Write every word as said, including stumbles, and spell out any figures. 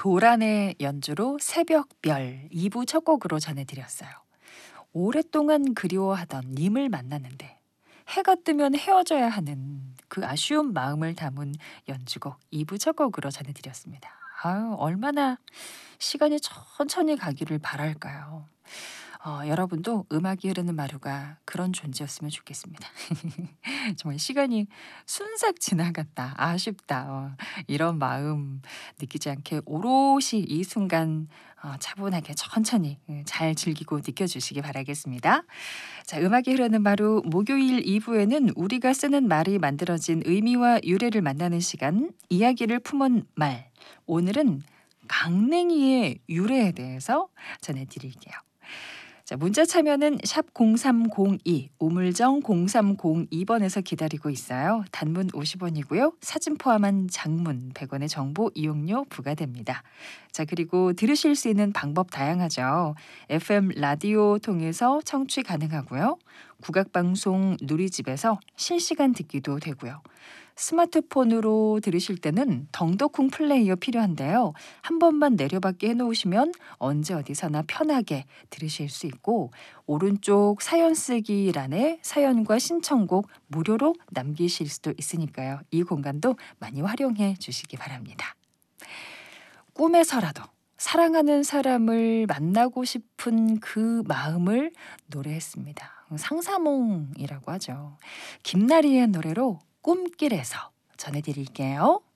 도란의 연주로 새벽별 이 부 첫 곡으로 전해드렸어요. 오랫동안 그리워하던 님을 만났는데 해가 뜨면 헤어져야 하는 그 아쉬운 마음을 담은 연주곡 이 부 첫 곡으로 전해드렸습니다. 아유, 얼마나 시간이 천천히 가기를 바랄까요. 어, 여러분도 음악이 흐르는 마루가 그런 존재였으면 좋겠습니다. 정말 시간이 순삭 지나갔다. 아쉽다. 어, 이런 마음 느끼지 않게 오롯이 이 순간 어, 차분하게 천천히 음, 잘 즐기고 느껴주시기 바라겠습니다. 자, 음악이 흐르는 마루 목요일 이 부에는 우리가 쓰는 말이 만들어진 의미와 유래를 만나는 시간, 이야기를 품은 말. 오늘은 강냉이의 유래에 대해서 전해드릴게요. 자, 문자 참여는 샵 공삼공이, 우물정 공삼공이 번에서 기다리고 있어요. 단문 오십 원이고요. 사진 포함한 장문 백 원의 정보 이용료 부과됩니다. 자, 그리고 들으실 수 있는 방법 다양하죠. 에프엠 라디오 통해서 청취 가능하고요. 국악방송 누리집에서 실시간 듣기도 되고요. 스마트폰으로 들으실 때는 덩더쿵 플레이어 필요한데요. 한 번만 내려받기 해놓으시면 언제 어디서나 편하게 들으실 수 있고, 오른쪽 사연 쓰기란에 사연과 신청곡 무료로 남기실 수도 있으니까요. 이 공간도 많이 활용해 주시기 바랍니다. 꿈에서라도 사랑하는 사람을 만나고 싶은 그 마음을 노래했습니다. 상사몽이라고 하죠. 김나리의 노래로 꿈길에서 전해드릴게요.